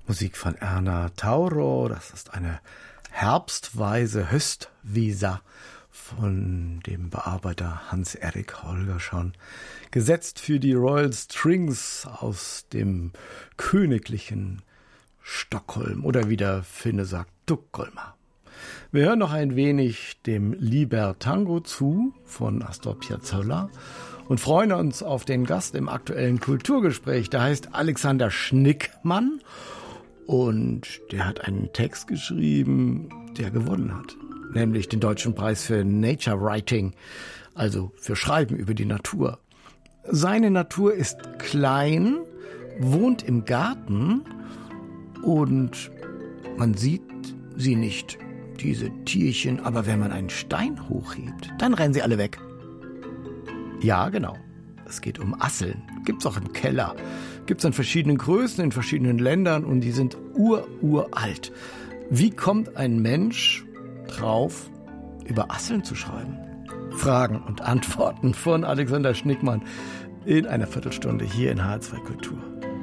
Musik von Erna Tauro, das ist eine herbstweise Höstvisa von dem Bearbeiter Hans-Erik Holgersson, gesetzt für die Royal Strings aus dem königlichen Stockholm oder wie der Finne sagt, Tukholma. Wir hören noch ein wenig dem Libertango zu von Astor Piazzolla und freuen uns auf den Gast im aktuellen Kulturgespräch. Der heißt Alexander Schnickmann und der hat einen Text geschrieben, der gewonnen hat, nämlich den Deutschen Preis für Nature Writing, also für Schreiben über die Natur. Seine Natur ist klein, wohnt im Garten und man sieht sie nicht, diese Tierchen, aber wenn man einen Stein hochhebt, dann rennen sie alle weg. Ja, genau. Es geht um Asseln. Gibt's auch im Keller. Gibt's in verschiedenen Größen, in verschiedenen Ländern und die sind uralt. Wie kommt ein Mensch drauf, über Asseln zu schreiben? Fragen und Antworten von Alexander Schnickmann in einer Viertelstunde hier in HR2 Kultur.